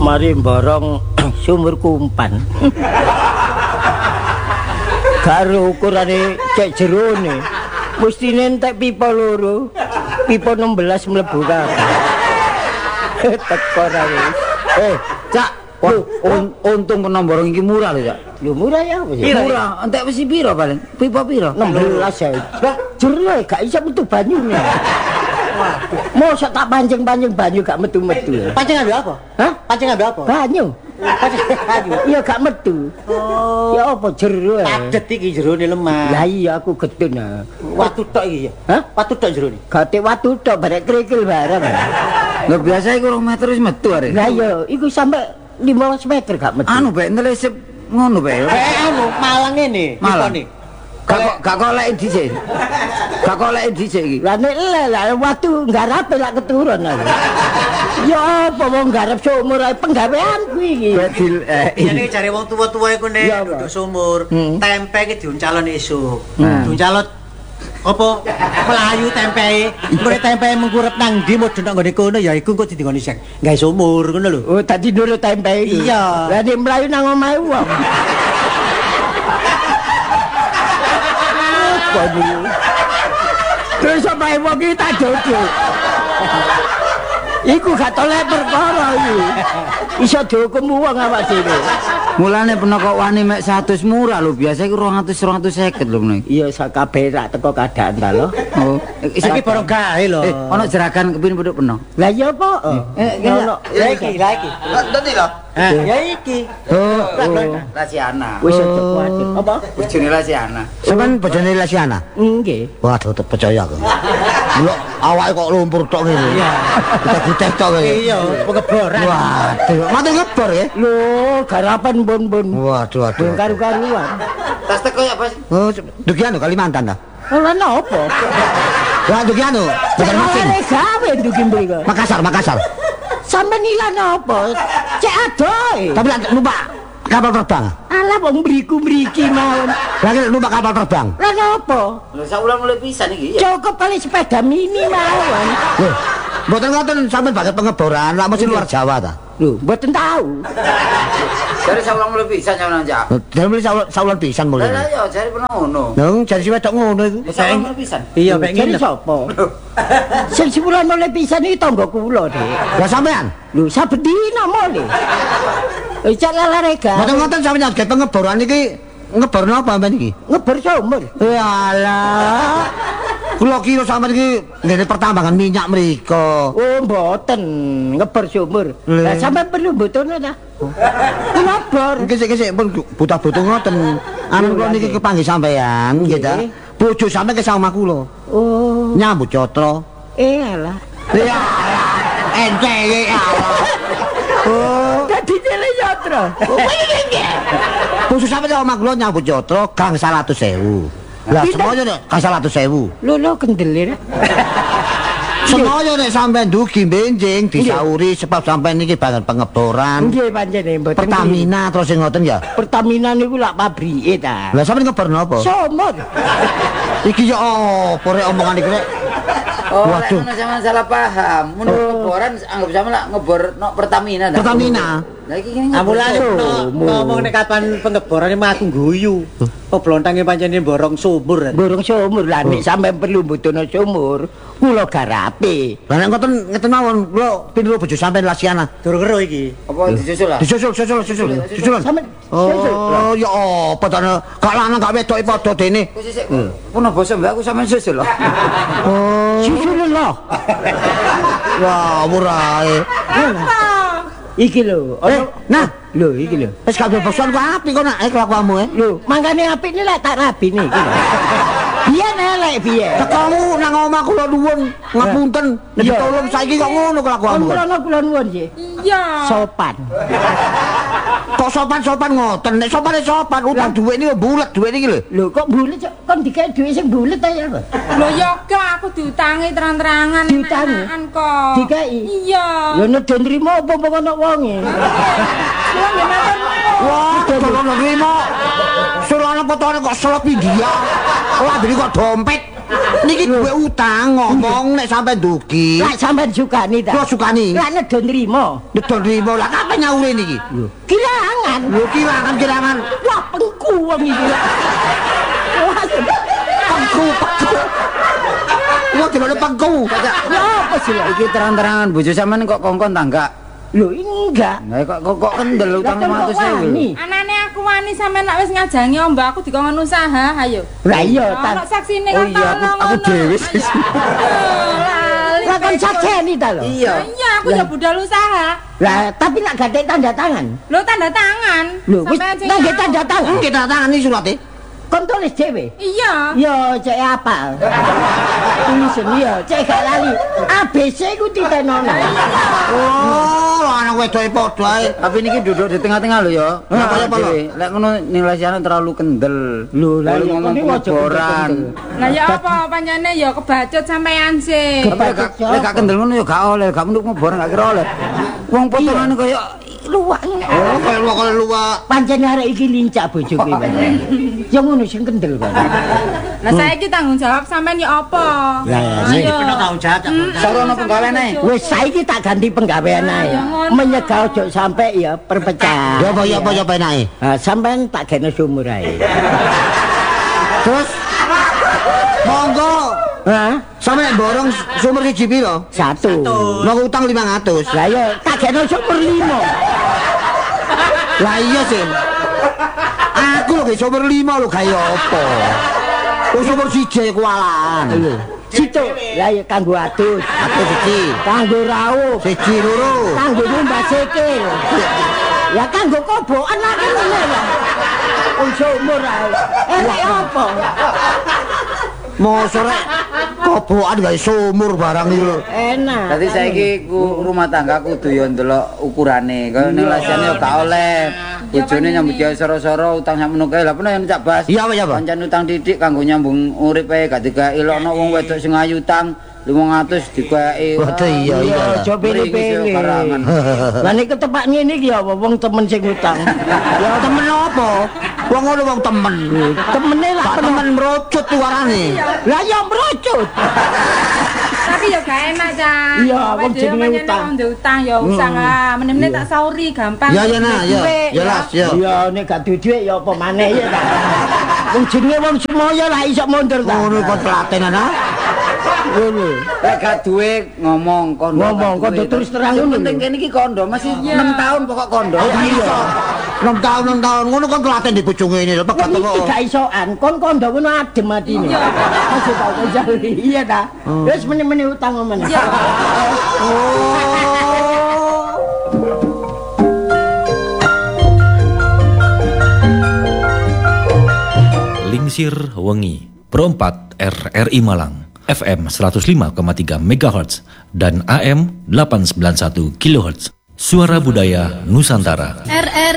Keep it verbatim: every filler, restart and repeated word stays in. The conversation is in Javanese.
mari mborong sumur kumpan. Karo ukurane cek jerone. Mestine entek pipa loro. Pipa enam belas mlebu kabeh. Teko ra wis. Eh, Cak, un, untung kena mborong iki murah lho, Cak. Lho murah ya apa sih? Murah, entek wis piro paling? Pipa piro? enam belas ya. Lah, jero gak iso metu banyune. Mosok tak pancing-pancing banyu gak metu-metu. Pancing ambil apa? Hah? Pancing ambil apa? Banyu. Pancing banyu. Iya gak metu. Oh. Ya apa jero ae. Padet iki jerone lemah. Lah iya aku gedun ah. Watu tok iki ya. Hah? Watu tok jerone. Gate watu tok barek krikil bareng. Lah biasa iku rong meter wis metu arek. Lah iya iku sampe lima belas meter gak metu. Anu bae nelesep ngono bae. Eh anu Malang ngene, Malang. tipone. Gak gak kolek dhisik. Gak kolek dhisik iki. Lah nek le lah watu ngarape lak keturun aku. Ya apa wong garap sumur ae penggaweanku iki. Badil eh. Jane jare wong tuwa-tuwa iku nek Iya, Pak. duduk sumur, Hmm. tempe iki diuncalon esuk. Hmm. Diuncalon apa melayu tempe. Engko nek tempe mengkurep nang ndi mudhun nang nggone kono ya iku kok didingoni sek gawe sumur ngono lho. Oh tadi nurut tempe iki. Iya. Lah nek mlayu nang omahe wong. Apa iki? Terus omahe wong iki tak jojo. Iku gak tolek perkara iki. Iso dihukum wong awak dhewe. Mulane peno kok wani mek seratus murah lho, biasa iku dua ratus dua ratus lima puluh lho meneh. Iya sakabeh rak teko kadaan ta lho. Oh, Iki barang gawe lho. Eh, ana jeragan kepin peduk peno. Lah iya apa? Eh, Ono. Ya iki, lah iki. Nanti lho. Eh, ya iki. Oh, oh. Lasiana. Wis aja kuwatir. Apa? Bojone Lasiana. Sampeyan bojone Lasiana? Nggih. Waduh, tak percaya aku. Lho, awake kok lumpur tok ngene. Iya. Kita guteh tok ngene. Iya, pengeboran. Waduh, mati ngebor ya? Lho, garapan bun-bun. Waduh, waduh. Bun karu-karuan. Tas teko ya, Bos. Oh, dugi anu Kalimantan ta? Ora napa? Lah dugi anu, bukan masin. Cek gawe dugi mriko. Makassar, Makassar. Sampe nilan apa? Cek adoe. Tapi lek numpak kapal terbang. Alah wong mriku-mriki mawon. Lah nek numpak kapal terbang. Lah napa? Lho saulan mulai pisan iki ya. Cukup paling sepeda mini mawon. Lho, mboten ngoten sampeyan baget pengeboran, lak mesti luar Jawa ta? Lho, mboten tahu. Jare saulan mulai pisan nyawang jak. Lah mesti saulan pisan mulai. Lah ya jare peno ngono. Lah jare si wedok ngono iku. Saulan mulai pisan. Iya, Lho, mek jadi ngene. sapa? Sing sepuluh oleh pisan iki tangga kula, Dik. Lah sampean? Lho, saben dina mole. Eh, cek lalarega. Mboten ngoten sampeyan baget pengeboran iki ngebor napa sampean iki? Ngebor sumur. Yalah. Kula kira sampeyan iki ngene pertambangan minyak mriko. Oh, mboten. Ngebor sumur. Lho. Lah sampean perlu mboten ta? Kula bor. Gesek-gesek pun buta butuh ngoten. Anu kula niki kepanggih sampean nggih ta. Bojo sampean ke sama kula. Oh, Nyambut Cotro. eh alah. Ya ente ya. Oh, Dadi tele yatra. bojo sampean ke sama kula nyambut Cotro gang seratus ribu. Lah semoyo nek gang seratus ribu. Lho lho kendelir. Semoyo nek sampean dugi benjing disauri sebab sampean niki banget pengeboran. Nggih pancene mboten. Pertamina terus sing ngoten ya. Pertamina niku lak pabrike ta. Lah sampean ngebor napa? Sumur. Iki ya apa rek omongan iki rek? Oh, Waduh. lek sampean salah paham. Mun ngeboran anggap sampean lak ngebor no Pertamina dah. Pertamina. Lah iki ngene. Amulane Sumur. ngomong nek kapan pengeborane mah aku guyu. Oh blontange pancene borong sumur. Borong sumur lah nek sampean perlu mbutuhno sumur, kula garape. Lah nek ngoten ngeten mawon kula pindu bojo sampean Lasiana. Durung ero iki. Apa disusul lah? Disusul, susul, susul, susul. Sampeyan Oh, ya apa ta gak lanang gak wedoke padha dene. Wis sik. Puno basa mbak aku sampean susul loh. Oh, susul lho. wah murahe. Iki lho. Eh, nah, Lho iki lho. wis gak bosan kok apik kok nek kelakuanmu eh. Lho, mangkane apik ini lek tak rabine iki lho. Biyen elek biyen. Kamu nang omah kula nuwun ngapunten, nek Iya. ditolong saiki kok ngono Kon kelakuanmu. kula kula nuwun nggih. Iya. Sopan. Kok sopan-sopan ngoten, nek sopane sopan utang dhuwit niku bulet dhuwit iki lho. Lho kok bulet Cok? Kon dikek dhuwit sing bulet ta ya apa? Lho ya gak aku diutangi terang-terangan Diutangi? enak-enakan kok. Dikei? Iya. Lho nek do nrimo apa apa ana wonge. Kula nggih matur nuwun. Wah, tolong nrimo. Sulane potone kok selep India. Lah dene kok dompet. Niki duwe utang ngomong nek sampe dugi. Lah sampean sukani ta? Kula sukani. Lah nek do nrimo. Nedon rimo lah kapan nyaure niki? Kirangan. Lho kirangan kirangan. Wah pengku wong iki. Wah Pengku pengku. Wah delok pengku. ya apa sih lah? Iki terang-terangan bojo sampean kok kongkon ta enggak? Lho enggak. Lah kok kok, kok kendel utang lima ratus ribu. Anane aku wani sampean nak wis ngajangi mbak aku dikon usaha, ayo. Lah iya Ono ta. saksine Oh kan iya aku aku dhewe sih. Lah kan sakseni ta lho. Iya, iya aku ya budal usaha. Lah tapi nak gatek tanda tangan. Lo tanda tangan. Lho wis Sampean sing nak mau. tanda tangan. Kita tangani surate. Kon tulis dhewe. Iya. Yo cek apa? Tulisan iya, cek gak lali. A B C ku ditenono. Oh, anak wedoke padha ae. Tapi niki duduk di tengah-tengah lho ya. Apa apa lho? Lek ngono nilaiane terlalu kendel. Lho, lah Lalu iya, ngomong ini wajar pengeboran. kendel. Lah ya apa pancene ya kebacut sampean sih. Lek gak- lek gak kendel ngono ya gak oleh, gak menduk pengeboran gak kira oleh. Wong potongane koyo Luwak. Oh, kaya luwak kaya luwak. Pancen arek iki lincak bojoku iki. Ya ngono sing kendel kan. Lah saiki tanggung jawab sampean ya apa? Lah, Sing Ayo. penuh tanggung jawab. Cak. sarono penggaweane. Wis saiki tak ganti penggawean ae. ya ngono. Menyegah ojo sampe ya perpecah. Ya apa ya apa ya apa enake? Ah, sampean tak gene sumur ae. Terus monggo. Hah? Sampe nek borong sumur siji piro? Satu. Mau utang lima ratus. Lah ya tak gene sumur lima. Lah iya sih. Aku lho sumur lima lho kaya apa? Oh sumur siji kualaan. Lho, situ. Lah ya kanggo adus, Aku siji. kanggo raup, Siji loro. kanggo nyumbah sikil. Ya kanggo kobokan lah ngene lah. Wong sumur ae. Enak apa? Mosok rek kobokan gawe sumur barang iki lho. Enak. Dadi saiki ku rumah tangga kudu ya ndelok ukurane. Kaya nilaiane ya gak oleh. Bojone nyambut gawe soro-soro utang sakmono kae. Lah peno yen cak Bas. Iya apa ya, Pak? Pancen utang didik kanggo nyambung urip ae gak digaelokno wong wedok sing ayu utang lima ratus digawe. Waduh iya iya. Aja pilih-pilih. Lah nek ketepak ngene iki ya apa wong temen sing utang. Ya temen apa? Wong ngono wong temen. Temene lah Pak temen merocut tuarane. Lah ya merucut. Tapi ya gak enak, Cak. Iya, Awake wong dhewe jenenge pancen utang. wong ndek utang ya usaha. Meneh-meneh tak sauri gampang. Ya ya nah ya. Ya las ya. Ya nek gak duwe dhuwit ya apa maneh ya ta. Wong jenenge wong semoyo lah iso mundur ta. Ngono kok telatenan ah. Ngono. Lek gak duwe ngomong kondo. Ngomong, gak kondo duwe. terus terang Sing ngono penting lho. kene iki kondo masih enam tahun pokok kondo. Iya. enam tahun enam tahun ngono kan telaten di bojo ngene lho Wong pekat iki kok. gak isokan, kon kondo ngono adem atine. Masih tau kejali. Iya ta. Wis meneh-meneh utang men. Lingsir Wengi Perempat R R I Malang F M seratus lima koma tiga megahertz dan A M delapan ratus sembilan puluh satu kilohertz. Suara Budaya Nusantara. R R